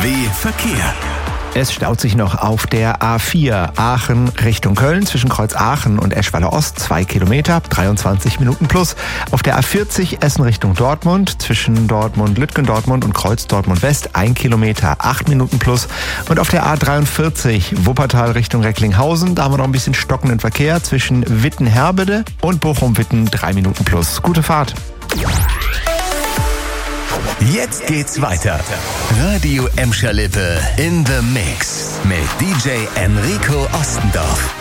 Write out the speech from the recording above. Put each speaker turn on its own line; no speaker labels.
RBB Verkehr.
Es staut sich noch auf der A4 Aachen Richtung Köln zwischen Kreuz Aachen und Eschweiler Ost 2 Kilometer, 23 Minuten plus. Auf der A40 Essen Richtung Dortmund zwischen Lütgendortmund und Kreuz Dortmund West 1 Kilometer, 8 Minuten plus. Und auf der A43 Wuppertal Richtung Recklinghausen, da haben wir noch ein bisschen stockenden Verkehr zwischen Witten-Herbede und Bochum-Witten 3 Minuten plus. Gute Fahrt.
Jetzt geht's weiter. Radio Emscher-Lippe in the Mix mit DJ Enrico Ostendorf.